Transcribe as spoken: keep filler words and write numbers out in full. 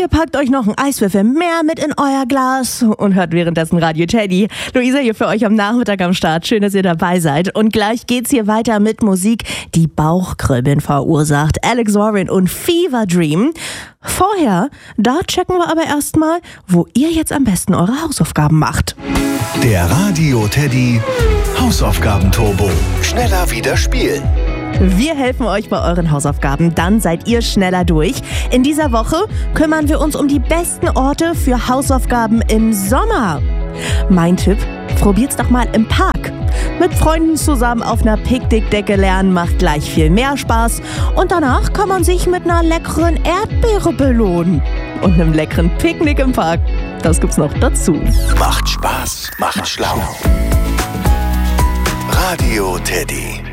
Ihr packt euch noch ein Eiswürfel mehr mit in euer Glas und hört währenddessen Radio Teddy. Luisa hier für euch am Nachmittag am Start. Schön, dass ihr dabei seid. Und gleich geht's hier weiter mit Musik, die Bauchkribbeln verursacht. Alex Warren und Fever Dream. Vorher, da checken wir aber erstmal, wo ihr jetzt am besten eure Hausaufgaben macht. Der Radio Teddy Hausaufgaben-Turbo. Schneller wieder spielen. Wir helfen euch bei euren Hausaufgaben, dann seid ihr schneller durch. In dieser Woche kümmern wir uns um die besten Orte für Hausaufgaben im Sommer. Mein Tipp, probiert's doch mal im Park. Mit Freunden zusammen auf einer Picknickdecke lernen macht gleich viel mehr Spaß. Und danach kann man sich mit einer leckeren Erdbeere belohnen. Und einem leckeren Picknick im Park. Das gibt's noch dazu. Macht Spaß, macht schlau. Radio Teddy.